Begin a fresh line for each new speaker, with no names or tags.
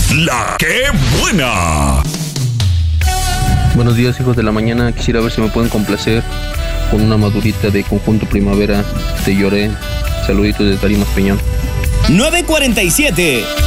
La que buena.
Buenos días, hijos de la mañana. Quisiera ver si me pueden complacer con una madurita de Conjunto Primavera. Te lloré. Saluditos de Tarimas Peñón.
9:47.